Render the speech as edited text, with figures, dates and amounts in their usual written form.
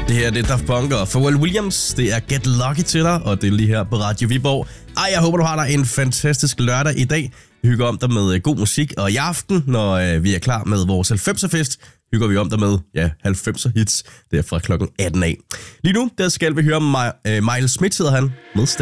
Det her, det er Daft Punk og Pharrell Williams. Det er Get Lucky til dig, og det er lige her på Radio Viborg. Jeg håber, du har dig en fantastisk lørdag i dag. Vi hygger om dig med god musik, og i aften, når vi er klar med vores 90'er-fest, hygger vi om dig med 90'er hits. Det er fra klokken 18 af. Lige nu, der skal vi høre Miles Smith, hedder han, med Stay.